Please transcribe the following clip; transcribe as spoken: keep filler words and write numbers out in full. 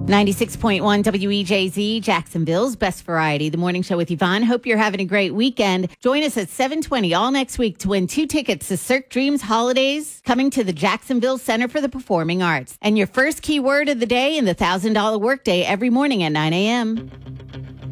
ninety-six point one W E J Z, Jacksonville's Best Variety, the morning show with Yvonne. Hope you're having a great weekend. Join us at seven twenty all next week to win two tickets to Cirque Dreams Holidays, coming to the Jacksonville Center for the Performing Arts. And your first keyword of the day in the one thousand dollars workday every morning at nine a.m.